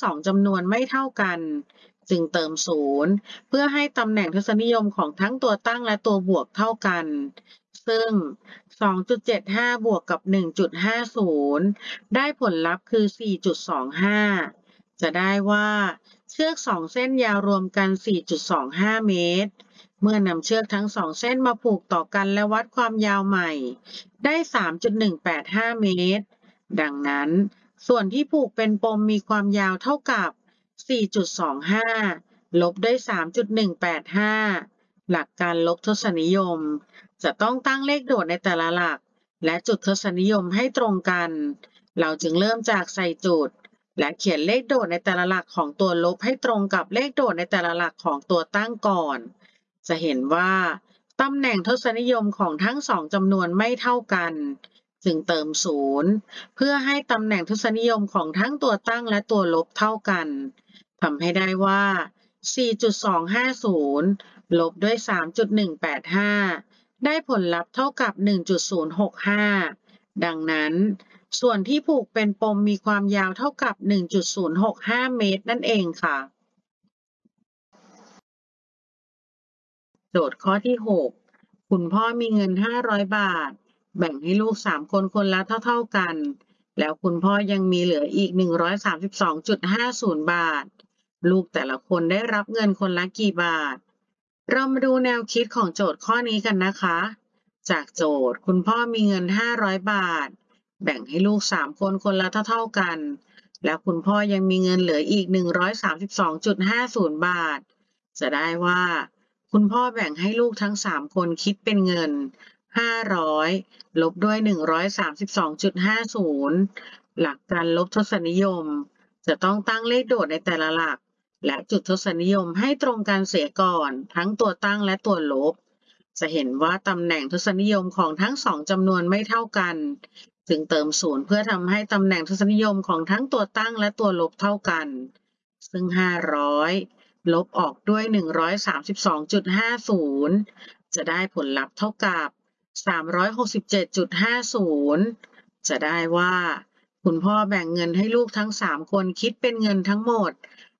สองจำนวนไม่เท่ากันจึงเติมศูนย์เพื่อให้ตำแหน่งทศนิยมของทั้งตัวตั้งและตัวบวกเท่ากันซึ่ง 2.75 บวกกับ 1.50 ได้ผลลัพธ์คือ 4.25 จะได้ว่าเชือก2เส้นยาวรวมกัน 4.25 เมตรเมื่อนำเชือกทั้ง2เส้นมาผูกต่อกันและวัดความยาวใหม่ได้ 3.185 เมตรดังนั้นส่วนที่ผูกเป็นปมมีความยาวเท่ากับ 4.25 ลบด้วย 3.185 หลักการลบทศนิยมจะต้องตั้งเลขโดดในแต่ละหลักและจุดทศนิยมให้ตรงกันเราจึงเริ่มจากใส่จุดและเขียนเลขโดดในแต่ละหลักของตัวลบให้ตรงกับเลขโดดในแต่ละหลักของตัวตั้งก่อนจะเห็นว่าตำแหน่งทศนิยมของทั้งสองจำนวนไม่เท่ากันจึงเติมศูนย์เพื่อให้ตำแหน่งทศนิยมของทั้งตัวตั้งและตัวลบเท่ากันทำให้ได้ว่า 4.250 ลบด้วย 3.185 ได้ผลลัพธ์เท่ากับ 1.065 ดังนั้นส่วนที่ผูกเป็นปมมีความยาวเท่ากับ 1.065 เมตรนั่นเองค่ะโจทย์ข้อที่ 6 คุณพ่อมีเงิน 500 บาทแบ่งให้ลูก 3 คนคนละเท่าๆกันแล้วคุณพ่อยังมีเหลืออีก 132.50 บาทลูกแต่ละคนได้รับเงินคนละกี่บาทเรามาดูแนวคิดของโจทย์ข้อนี้กันนะคะจากโจทย์คุณพ่อมีเงิน 500 บาทแบ่งให้ลูก 3 คนคนละเท่าๆกันแล้วคุณพ่อยังมีเงินเหลืออีก 132.50 บาทจะได้ว่าคุณพ่อแบ่งให้ลูกทั้ง 3 คนคิดเป็นเงิน 500 ลบด้วย 132.50 หลักการลบทศนิยมจะต้องตั้งเลขโดดในแต่ละหลักและจุดทศนิยมให้ตรงกันเสียก่อนทั้งตัวตั้งและตัวลบจะเห็นว่าตำแหน่งทศนิยมของทั้งสองจำนวนไม่เท่ากันจึงเติมศูนย์เพื่อทำให้ตำแหน่งทศนิยมของทั้งตัวตั้งและตัวลบเท่ากันซึ่ง 500 ลบออกด้วย 132.50 จะได้ผลลัพธ์เท่ากับ 367.50 จะได้ว่าคุณพ่อแบ่งเงินให้ลูกทั้ง 3 คนคิดเป็นเงินทั้งหมด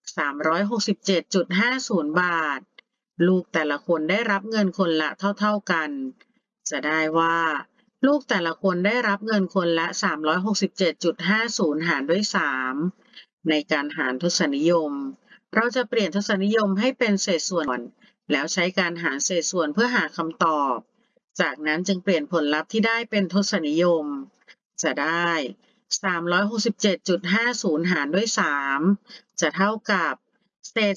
367.50 บาทลูกแต่ละคนได้รับเงินคนละเท่าๆกันจะได้ว่าลูกแต่ละคนได้รับเงินคนละ 367.50 หารด้วย 3 ในการหารทศนิยมเราจะเปลี่ยนทศนิยมให้เป็นเศษส่วนแล้วใช้การหารเศษส่วนเพื่อหาคำตอบจากนั้นจึงเปลี่ยนผลลัพธ์ที่ได้เป็นทศนิยมจะได้ 367.50 หารด้วย 3 จะเท่ากับเศษ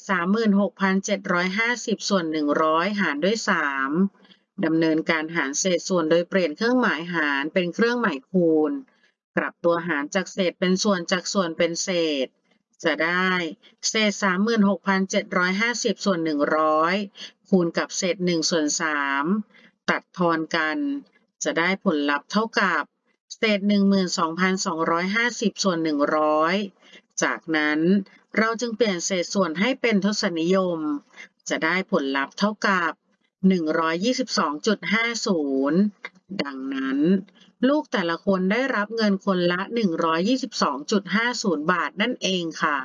36,750 ส่วน 100 หารด้วย 3 ดำเนินการหารเศษส่วนโดยเปลี่ยนเครื่องหมายหารเป็นเครื่องหมายคูณกลับตัวหารจากเศษเป็นส่วนจากส่วนเป็นเศษจะได้เศษ 36,750 ส่วน 100 คูณกับเศษ 1 ส่วน 3 ตัดทอนกันจะได้ผลลัพธ์เท่ากับเศษ 12,250 ส่วน 100 จากนั้นเราจึงเปลี่ยนเศษส่วนให้เป็นทศนิยมจะได้ผลลัพธ์เท่ากับ 122.50 ดังนั้นลูกแต่ละคนได้รับเงินคนละ 122.50 บาทนั่นเองค่ะ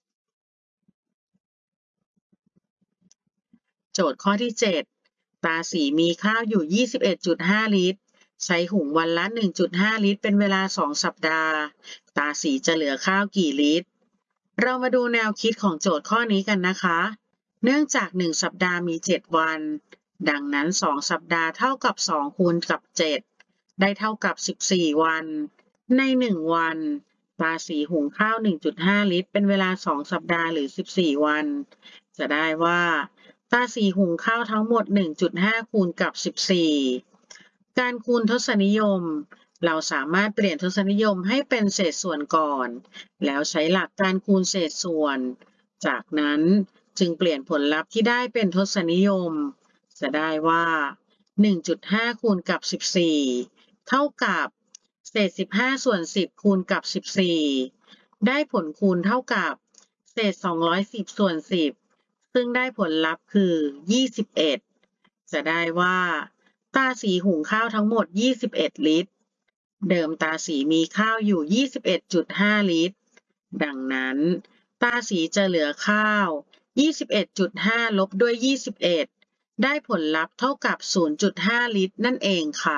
โจทย์ข้อที่ 7 ตาสีมีข้าวอยู่ 21.5 ลิตรใช้หุงวันละ 1.5 ลิตรเป็นเวลา 2 สัปดาห์ตาสีจะเหลือข้าวกี่ลิตรเรามาดูแนวคิดของโจทย์ข้อนี้กันนะคะเนื่องจาก1สัปดาห์มี 7 วันดังนั้น2สัปดาห์เท่ากับ2คูณกับ 7 ได้เท่ากับ 14 วันใน1วันตาสีหุงข้าว 1.5 ลิตรเป็นเวลา 2 สัปดาห์หรือ 14 วันจะได้ว่าตาสีหุงข้าวทั้งหมด 1.5 คูณกับ 14 การคูณทศนิยมเราสามารถเปลี่ยนทศนิยมให้เป็นเศษส่วนก่อนแล้วใช้หลักการคูณเศษส่วนจากนั้นจึงเปลี่ยนผลลัพธ์ที่ได้เป็นทศนิยมจะได้ว่า 1.5 คูณกับ 14 เท่ากับเศษ 15 ส่วน 10 คูณกับ 14 ได้ผลคูณเท่ากับเศษ 210 ส่วน 10 ซึ่งได้ผลลัพธ์คือ 21 จะได้ว่าตาสีหุงข้าวทั้งหมด 21 ลิตรเดิมตาสีมีข้าวอยู่ 21.5 ลิตรดังนั้นตาสีจะเหลือข้าว 21.5 ลบด้วย 21 ได้ผลลัพธ์เท่ากับ 0.5 ลิตรนั่นเองค่ะ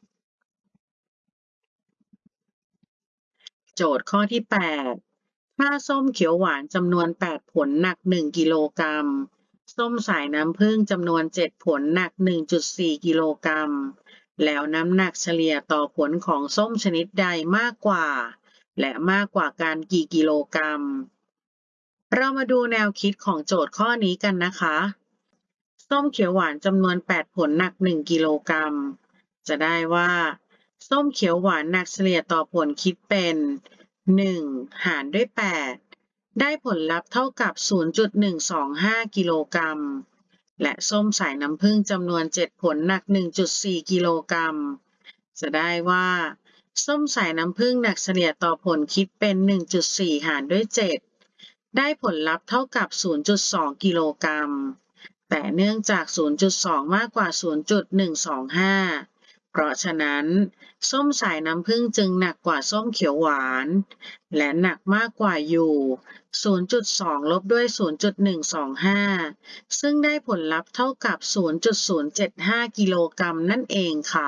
โจทย์ข้อที่ 8 ถ้าส้มเขียวหวานจำนวน 8 ผลหนัก 1 กิโลกรัม ส้มสายน้ำผึ้งจำนวน 7 ผลหนัก 1.4 กิโลกรัม แล้วน้ำหนักเฉลี่ยต่อผลของส้มชนิดใดมากกว่า และมากกว่ากันกี่กิโลกรัม เรามาดูแนวคิดของโจทย์ข้อนี้กันนะคะ ส้มเขียวหวานจำนวน 8 ผลหนัก 1 กิโลกรัม จะได้ว่า ส้มเขียวหวานหนักเฉลี่ยต่อผลคิดเป็น 1 หารด้วย 8 ได้ผลลัพธ์เท่ากับ 0.125 กิโลกรัม และส้มสายน้ำผึ้งจำนวน 7 ผลหนัก 1.4 กิโลกรัม จะได้ว่า ส้มสายน้ำผึ้งหนักเฉลี่ยต่อผลคิดเป็น 1.4 หารด้วย 7 ได้ผลลัพธ์เท่ากับ 0.2 กิโลกรัม แต่เนื่องจาก 0.2 มากกว่า 0.125 เพราะฉะนั้น ส้มสายน้ำผึ้งจึงหนักกว่าส้มเขียวหวาน และหนักมากกว่าอยู่ 0.2 ลบด้วย 0.125 ซึ่งได้ผลลัพธ์เท่ากับ 0.075 กิโลกรัมนั่นเองค่ะ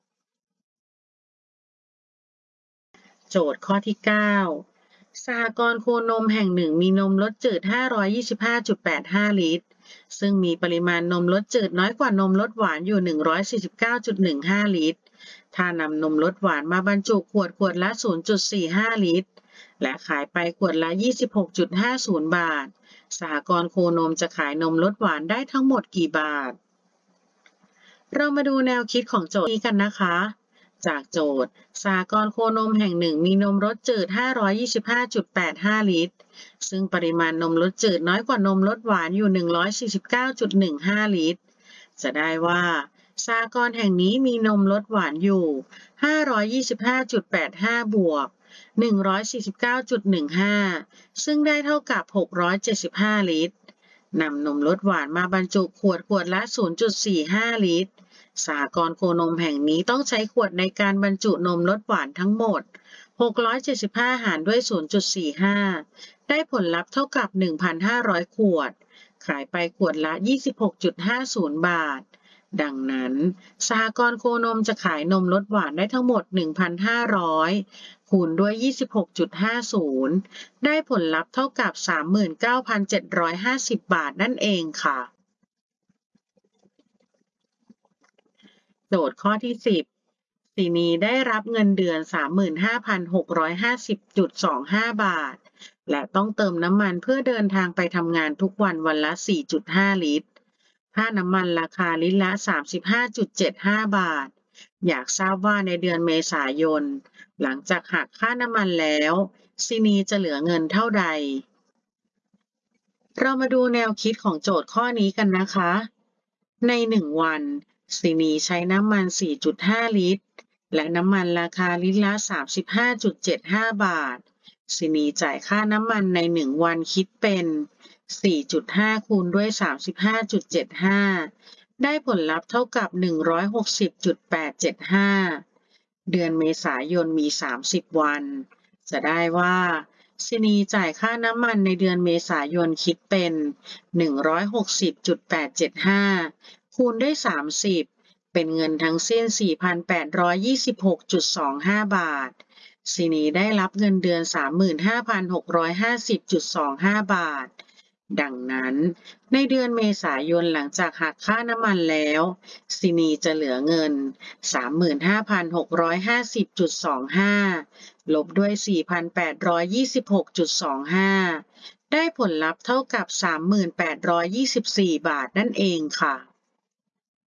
โจทย์ข้อที่ 9 สหกรณ์โคนมแห่งหนึ่งมีนมรสจืด 525.85 ลิตร ซึ่งมีปริมาณนมรสจืดน้อยกว่านมรสหวานอยู่ 149.15 ลิตร ถ้านำนมรสหวานมาบรรจุขวดละ 0.45 ลิตร และขายไปขวดละ 26.50 บาท สหกรณ์โคนมจะขายนมรสหวานได้ทั้งหมดกี่บาท เรามาดูแนวคิดของโจทย์นี้กันนะคะ จากโจทย์สหกรณ์โคนมแห่งหนึ่งมีนมรสจืด 525.85 ลิตร ซึ่งปริมาณนมรสจืดน้อยกว่านมรสหวานอยู่ 149.15 ลิตร จะได้ว่าสหกรณ์แห่งนี้มีนมรสหวานอยู่ 525.85 บวก 149.15 ซึ่งได้เท่ากับ 675 ลิตร นำนมรสหวานมาบรรจุขวดละ 0.45 ลิตร สหกรณ์โคนมแห่งนี้ต้องใช้ขวดในการบรรจุนมรสหวานทั้งหมด 675 หารด้วย 0.45 ได้ผลลัพธ์เท่ากับ 1,500 ขวด ขายไปขวดละ 26.50 บาท ดังนั้น สหกรณ์โคนมจะขายนมรสหวานได้ทั้งหมด 1,500 คูณด้วย 26.50 ได้ผลลัพธ์เท่ากับ 39,750 บาทนั่นเองค่ะโจทย์ข้อที่ 10สินีได้รับเงินเดือน 35,650.25 บาท และต้องเติมน้ำมันเพื่อเดินทางไปทำงานทุกวันวันละ 4.5 ลิตร ค่าน้ำมันราคาลิตรละ 35.75 บาท อยากทราบว่าในเดือนเมษายน หลังจากหักค่าน้ำมันแล้วสินีจะเหลือเงินเท่าใด เรามาดูแนวคิดของโจทย์ข้อนี้กันนะคะ ใน1 วันสินีใช้น้ำมัน 4.5 ลิตร และน้ำมันราคาลิตรละ 35.75 บาทสินีจ่ายค่าน้ำมันใน1 วันคิดเป็น 4.5 คูณด้วย 35.75 ได้ผลลัพธ์เท่ากับ 160.875 เดือนเมษายนมี 30 วัน จะได้ว่าสินีจ่ายค่าน้ำมันในเดือนเมษายนคิดเป็น 160.875 คูณด้วย 30 เป็นเงินทั้งสิ้น 4,826.25 บาทสินีได้รับเงินเดือน 35,650.25 บาท ดังนั้นในเดือนเมษายนหลังจากหักค่าน้ำมันแล้วสินีจะเหลือเงิน 35,650.25 ลบด้วย 4,826.25 ได้ผลลัพธ์เท่ากับ 3,824 บาทนั่นเองค่ะ